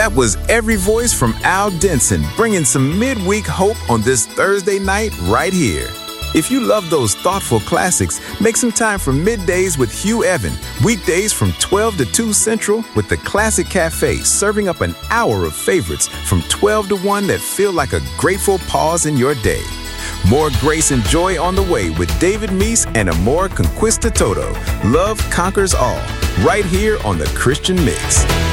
That was Every Voice from Al Denson, bringing some midweek hope on this Thursday night right here. If you love those thoughtful classics, make some time for Middays with Hugh Evan, weekdays from 12 to 2 Central with the Classic Cafe, serving up an hour of favorites from 12 to 1 that feel like a grateful pause in your day. More grace and joy on the way with David Meese and Amor Conquista Todo. Love conquers all, right here on The Christian Mix.